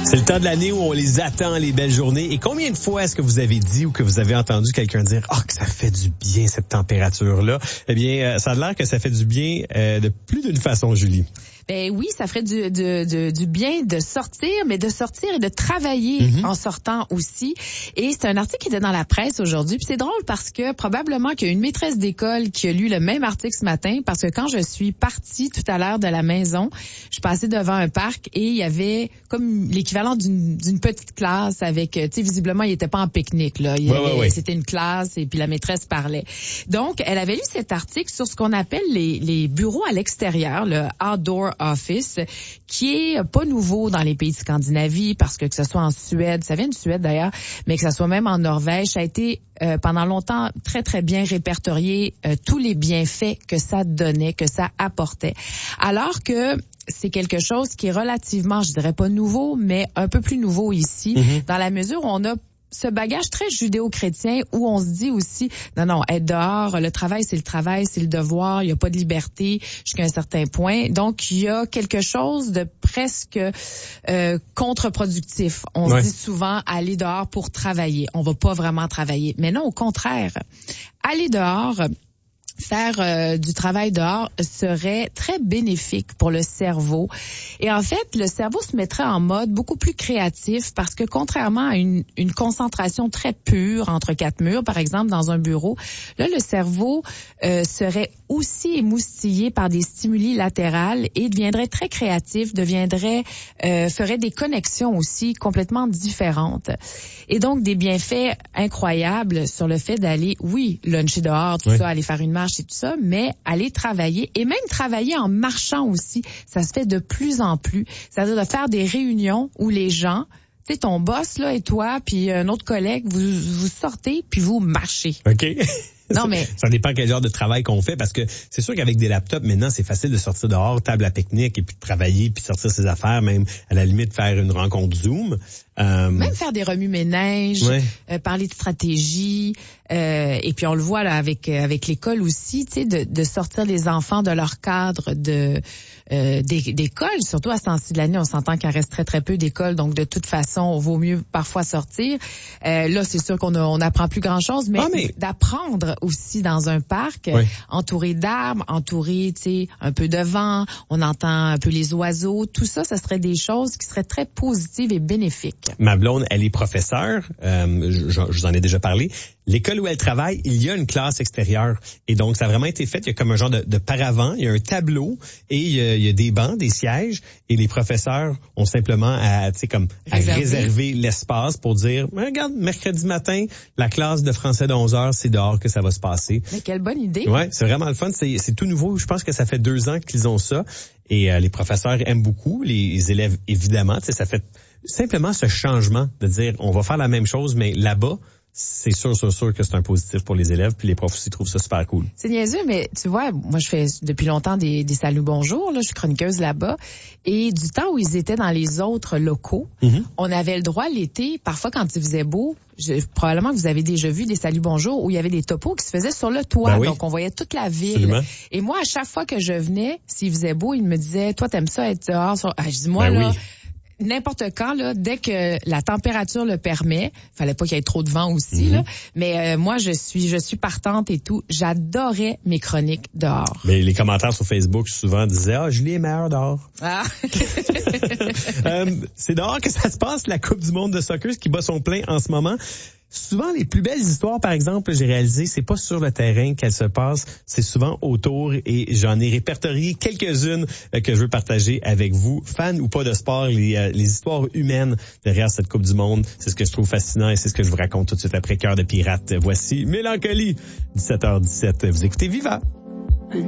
C'est le temps de l'année où on les attend, les belles journées. Et combien de fois est-ce que vous avez dit ou que vous avez entendu quelqu'un dire « Ah, que ça fait du bien, cette température-là ». Eh bien, ça a l'air que ça fait du bien de plus d'une façon, Julie. Ben oui, ça ferait du bien de sortir, mais de sortir et de travailler en sortant aussi. Et c'est un article qui était dans la presse aujourd'hui. Puis c'est drôle parce que probablement qu'il y a une maîtresse d'école qui a lu le même article ce matin, parce que quand je suis partie tout à l'heure de la maison, je suis passée devant un parc et il y avait comme l'équivalent d'une petite classe avec, tu sais, visiblement il était pas en pique-nique là. C'était une classe et puis la maîtresse parlait. Donc elle avait lu cet article sur ce qu'on appelle les bureaux à l'extérieur, le outdoor office, qui est pas nouveau dans les pays de Scandinavie, parce que ce soit en Suède, ça vient de Suède d'ailleurs, mais que ça soit même en Norvège, ça a été pendant longtemps très très bien répertorié, tous les bienfaits que ça donnait, que ça apportait. Alors que c'est quelque chose qui est relativement, je dirais pas nouveau, mais un peu plus nouveau ici, dans la mesure où on a ce bagage très judéo-chrétien où on se dit aussi, non, être dehors, le travail, c'est le devoir, il n'y a pas de liberté jusqu'à un certain point. Donc, il y a quelque chose de presque contre-productif. On se dit souvent, aller dehors pour travailler. On va pas vraiment travailler. Mais non, au contraire, aller dehors, faire du travail dehors serait très bénéfique pour le cerveau. Et en fait, le cerveau se mettrait en mode beaucoup plus créatif parce que contrairement à une concentration très pure entre quatre murs, par exemple, dans un bureau, là, le cerveau serait aussi émoustillé par des stimuli latérales et deviendrait très créatif, ferait des connexions aussi complètement différentes. Et donc, des bienfaits incroyables sur le fait d'aller, luncher dehors, tout ça, aller faire une marche et tout ça, mais aller travailler et même travailler en marchant aussi, ça se fait de plus en plus. C'est-à-dire de faire des réunions où les gens, tu sais, ton boss là et toi, puis un autre collègue, vous sortez puis vous marchez. OK. Non, mais ça dépend quel genre de travail qu'on fait, parce que c'est sûr qu'avec des laptops, maintenant, c'est facile de sortir dehors, table à pique-nique, et puis de travailler, puis sortir ses affaires, même à la limite faire une rencontre Zoom. Même faire des remue-ménages, parler de stratégie, et puis on le voit là avec l'école aussi, tu sais, de sortir les enfants de leur cadre d'école, surtout à ce temps-ci de l'année, on s'entend qu'il reste très très peu d'écoles, donc de toute façon, il vaut mieux parfois sortir. Là, c'est sûr qu'on n'apprend plus grand-chose, mais d'apprendre aussi dans un parc, entouré d'arbres, entouré, tu sais, un peu de vent, on entend un peu les oiseaux, tout ça, ça serait des choses qui seraient très positives et bénéfiques. Ma blonde, elle est professeure, je vous en ai déjà parlé. L'école où elle travaille, il y a une classe extérieure. Et donc, ça a vraiment été fait. Il y a comme un genre de paravent, il y a un tableau et il y a des bancs, des sièges. Et les professeurs ont simplement à réserver l'espace pour dire, regarde, mercredi matin, la classe de français de 11 heures, c'est dehors que ça va se passer. Mais quelle bonne idée. Ouais, c'est vraiment le fun. C'est tout nouveau. Je pense que ça fait 2 ans qu'ils ont ça. Et les professeurs aiment beaucoup. Les élèves, évidemment. Ça fait simplement ce changement de dire, on va faire la même chose, mais là-bas, c'est sûr que c'est un positif pour les élèves, puis les profs aussi trouvent ça super cool. C'est niaiseux, mais tu vois, moi je fais depuis longtemps des saluts bonjour, là, je suis chroniqueuse là-bas, et du temps où ils étaient dans les autres locaux, on avait le droit l'été, parfois quand il faisait beau, probablement que vous avez déjà vu des saluts bonjour où il y avait des topos qui se faisaient sur le toit, donc on voyait toute la ville. Absolument. Et moi, à chaque fois que je venais, s'il faisait beau, il me disait, toi t'aimes ça être dehors? Je dis, moi là... N'importe quand, là, dès que la température le permet, fallait pas qu'il y ait trop de vent aussi, là, mais moi, je suis partante et tout. J'adorais mes chroniques dehors. Mais les commentaires sur Facebook souvent disaient, Julie est meilleure dehors. Ah. C'est dehors que ça se passe, la Coupe du monde de soccer qui bat son plein en ce moment. Souvent, les plus belles histoires, par exemple, j'ai réalisé, c'est pas sur le terrain qu'elles se passent, c'est souvent autour, et j'en ai répertorié quelques-unes que je veux partager avec vous. Fans ou pas de sport, les histoires humaines derrière cette Coupe du monde, c'est ce que je trouve fascinant et c'est ce que je vous raconte tout de suite après Cœur de pirate. Voici Mélancolie, 17h17. Vous écoutez Viva.